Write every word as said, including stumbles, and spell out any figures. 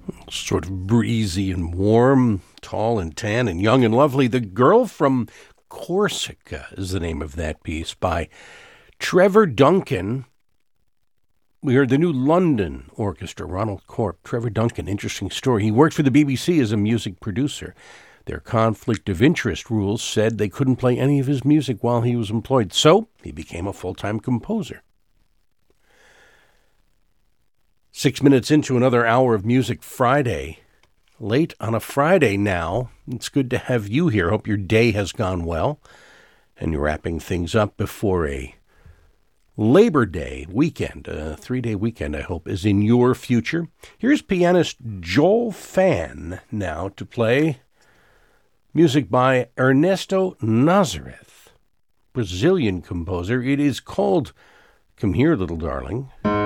Sort of breezy and warm, tall and tan and young and lovely. The Girl from Corsica is the name of that piece by Trevor Duncan. We heard the New London Orchestra, Ronald Corp. Trevor Duncan, interesting story. He worked for the B B C as a music producer. Their conflict of interest rules said they couldn't play any of his music while he was employed, so he became a full-time composer. Six minutes into another hour of Music Friday. Late on a Friday now. It's good to have you here. Hope your day has gone well. And you're wrapping things up before a Labor Day weekend. A three-day weekend, I hope, is in your future. Here's pianist Joel Phan now to play music by Ernesto Nazareth, Brazilian composer. It is called Come Here, Little Darling.